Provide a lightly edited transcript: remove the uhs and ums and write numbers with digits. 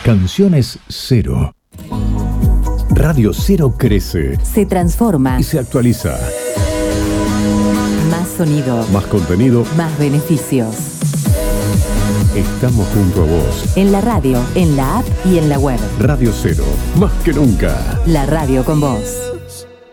Canciones Cero. Radio Cero crece. Se transforma. Y se actualiza. Más sonido. Más contenido. Más beneficios. Estamos junto a vos. En la radio, en la app y en la web. Radio Cero. Más que nunca. La radio con vos.